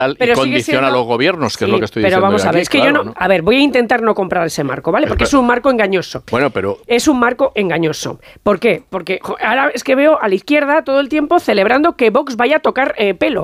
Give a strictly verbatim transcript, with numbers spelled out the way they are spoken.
y condiciona siendo... a los gobiernos, que sí, es lo que estoy pero diciendo. Pero vamos a ver, aquí, es que claro, yo no, ¿no? A ver, voy a intentar no comprar ese marco, ¿vale? Porque pero, es un marco engañoso. Bueno, pero... Es un marco engañoso. ¿Por qué? Porque ahora es que veo a la izquierda todo el tiempo celebrando que Vox vaya a tocar eh, pelo.